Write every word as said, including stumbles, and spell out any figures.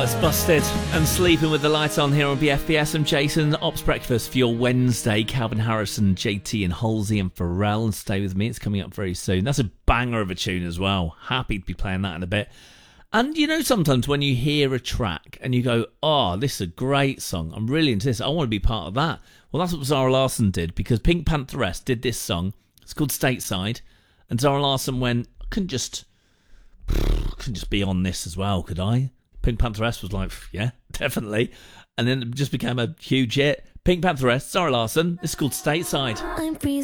it's Busted and Sleeping with the Light On here on B F B S. I'm Jason. Ops Breakfast for your Wednesday. Calvin Harrison, J T and Halsey and Pharrell. And stay with me, it's coming up very soon. That's a banger of a tune as well. Happy to be playing that in a bit. And you know, sometimes when you hear a track and you go, oh, this is a great song, I'm really into this, I want to be part of that. Well, that's what Zara Larsson did, because Pink Pantheress did this song. It's called Stateside. And Zara Larsson went, I couldn't just... couldn't just be on this as well, could I? Pink Pantheress was like, yeah, definitely. And then it just became a huge hit. Pink Pantheress, Zara Larsson. It's called Stateside. I'm freezing.